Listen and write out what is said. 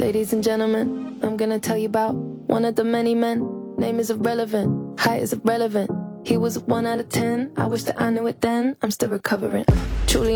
Ladies and gentlemen, I'm gonna tell you about one of the many men. Name is irrelevant, height is irrelevant. He was a 1 out of 10. I wish that I knew it then. I'm still recovering. Truly